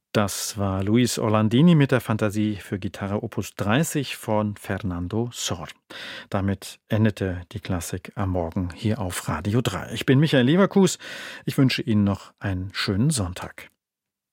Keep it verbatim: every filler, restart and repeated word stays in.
Das war Luis Orlandini mit der Fantasie für Gitarre Opus dreißig von Fernando Sor. Damit endete die Klassik am Morgen hier auf Radio drei. Ich bin Michael Leverkus. Ich wünsche Ihnen noch einen schönen Sonntag.